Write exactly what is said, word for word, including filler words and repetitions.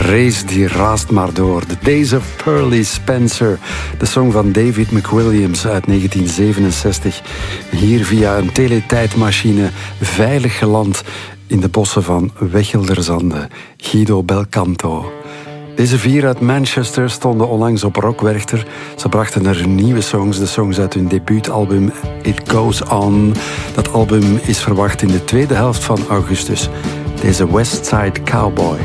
race die raast maar door. The Days of Pearly Spencer. De song van David McWilliams uit negentien zevenenzestig. Hier via een teletijdmachine veilig geland in de bossen van Wechelderzande. Guido Belcanto. Deze vier uit Manchester stonden onlangs op Rockwerchter. Ze brachten er nieuwe songs, de songs uit hun debuutalbum It Goes On. Dat album is verwacht in de tweede helft van augustus. Deze West Side Cowboy.